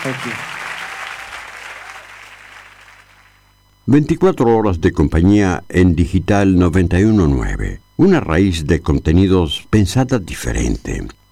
Thank you. 24 horas de compañía en Digital 91.9. Una raíz de contenidos pensada diferente.